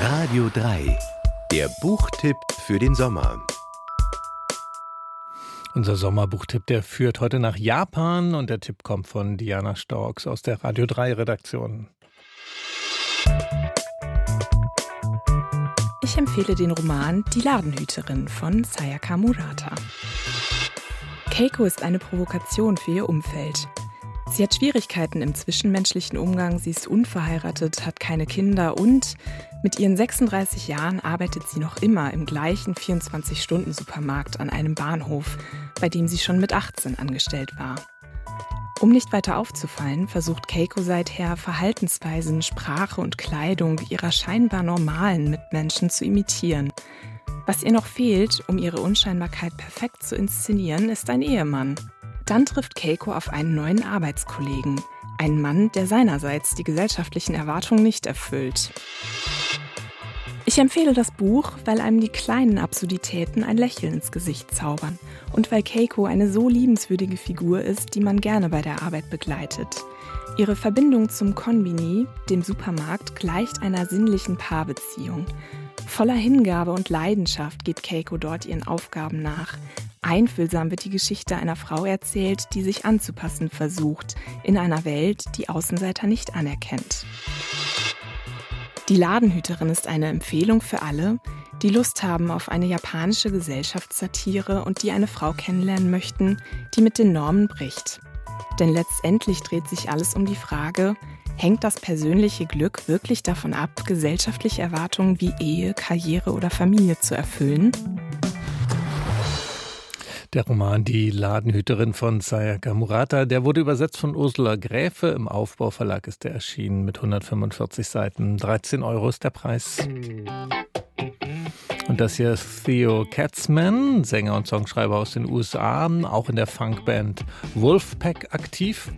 Radio 3, der Buchtipp für den Sommer. Unser Sommerbuchtipp, der führt heute nach Japan und der Tipp kommt von Diana Storks aus der Radio 3 Redaktion. Ich empfehle den Roman Die Ladenhüterin von Sayaka Murata. Keiko ist eine Provokation für ihr Umfeld. Sie hat Schwierigkeiten im zwischenmenschlichen Umgang, sie ist unverheiratet, hat keine Kinder und mit ihren 36 Jahren arbeitet sie noch immer im gleichen 24-Stunden-Supermarkt an einem Bahnhof, bei dem sie schon mit 18 angestellt war. Um nicht weiter aufzufallen, versucht Keiko seither Verhaltensweisen, Sprache und Kleidung ihrer scheinbar normalen Mitmenschen zu imitieren. Was ihr noch fehlt, um ihre Unscheinbarkeit perfekt zu inszenieren, ist ein Ehemann. Dann trifft Keiko auf einen neuen Arbeitskollegen. Einen Mann, der seinerseits die gesellschaftlichen Erwartungen nicht erfüllt. Ich empfehle das Buch, weil einem die kleinen Absurditäten ein Lächeln ins Gesicht zaubern und weil Keiko eine so liebenswürdige Figur ist, die man gerne bei der Arbeit begleitet. Ihre Verbindung zum Konbini, dem Supermarkt, gleicht einer sinnlichen Paarbeziehung. Voller Hingabe und Leidenschaft geht Keiko dort ihren Aufgaben nach. Einfühlsam wird die Geschichte einer Frau erzählt, die sich anzupassen versucht, in einer Welt, die Außenseiter nicht anerkennt. Die Ladenhüterin ist eine Empfehlung für alle, die Lust haben auf eine japanische Gesellschaftssatire und die eine Frau kennenlernen möchten, die mit den Normen bricht. Denn letztendlich dreht sich alles um die Frage, hängt das persönliche Glück wirklich davon ab, gesellschaftliche Erwartungen wie Ehe, Karriere oder Familie zu erfüllen? Der Roman Die Ladenhüterin von Sayaka Murata, der wurde übersetzt von Ursula Gräfe. Im Aufbau-Verlag ist der erschienen mit 145 Seiten. 13 € ist der Preis. Und das hier ist Theo Katzman, Sänger und Songschreiber aus den USA, auch in der Funkband Wolfpack aktiv.